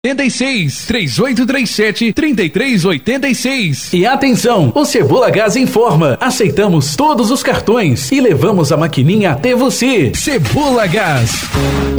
86 3837 3386. E atenção, o Cebola Gás informa: aceitamos todos os cartões e levamos a maquininha até você. Cebola Gás,